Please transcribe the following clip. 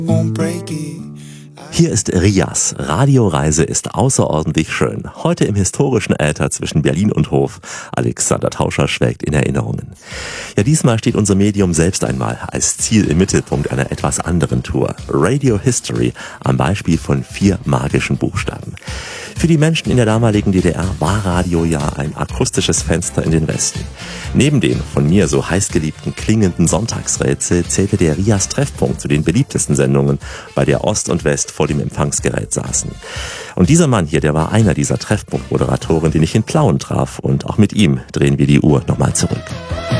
Hier ist Rias. Radioreise ist außerordentlich schön. Heute im historischen Äther zwischen Berlin und Hof. Alexander Tauscher schwelgt in Erinnerungen. Ja, diesmal steht unser Medium selbst einmal als Ziel im Mittelpunkt einer etwas anderen Tour. Radio History am Beispiel von 4 magischen Buchstaben. Für die Menschen in der damaligen DDR war Radio ja ein akustisches Fenster in den Westen. Neben dem von mir so heißgeliebten klingenden Sonntagsrätsel zählte der Rias Treffpunkt zu den beliebtesten Sendungen, bei der Ost und West vor dem Empfangsgerät saßen. Und dieser Mann hier, der war einer dieser Treffpunktmoderatoren, den ich in Plauen traf, und auch mit ihm drehen wir die Uhr nochmal zurück.